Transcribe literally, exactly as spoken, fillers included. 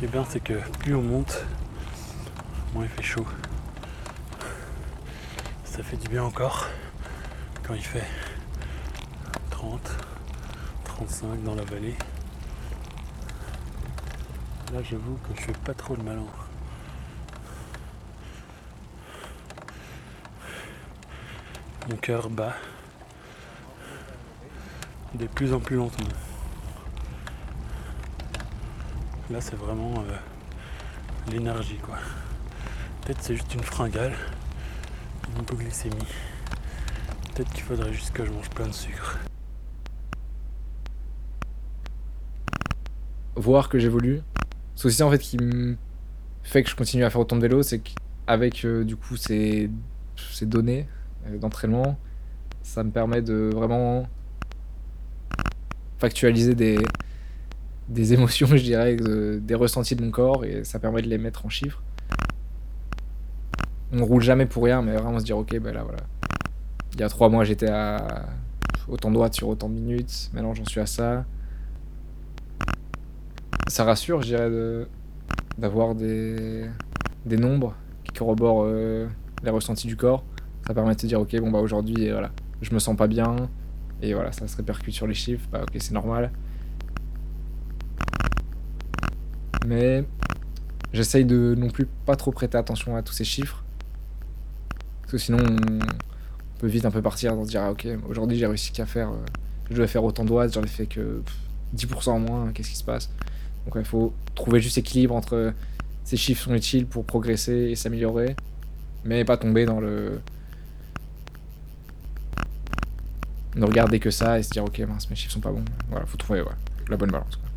qui est bien, c'est que plus on monte, moins il fait chaud. Ça fait du bien encore quand il fait trente, trente-cinq dans la vallée. Là, j'avoue que je fais pas trop le malin. Mon cœur bat de plus en plus lentement. Là, c'est vraiment euh, l'énergie, quoi. Peut-être c'est juste une fringale, une hypoglycémie. Peut-être qu'il faudrait juste que je mange plein de sucre. Voir que j'évolue. C'est aussi ça en fait qui me fait que je continue à faire autant de vélo, c'est qu'avec euh, du coup ces, ces données euh, d'entraînement, ça me permet de vraiment factualiser des, des émotions, je dirais, de- des ressentis de mon corps, et ça permet de les mettre en chiffres. On roule jamais pour rien, mais vraiment se dire ok, ben là voilà. Il y a trois mois j'étais à autant de watts sur autant de minutes, maintenant j'en suis à ça. Ça rassure, je dirais, de, d'avoir des, des nombres qui corroborent euh, les ressentis du corps. Ça permet de se dire ok, bon bah aujourd'hui voilà, je me sens pas bien, et voilà, ça se répercute sur les chiffres, bah ok, c'est normal. Mais j'essaye de non plus pas trop prêter attention à tous ces chiffres, parce que sinon on peut vite un peu partir dans se dire ah ok, aujourd'hui j'ai réussi qu'à faire, euh, je devais faire autant de watts, j'en ai fait que pff, dix pour cent en moins, qu'est-ce qui se passe? Donc il ouais, faut trouver juste équilibre entre ces chiffres sont utiles pour progresser et s'améliorer, mais pas tomber dans le ne regarder que ça et se dire ok mince mes chiffres sont pas bons. Voilà, faut trouver ouais, la bonne balance, quoi.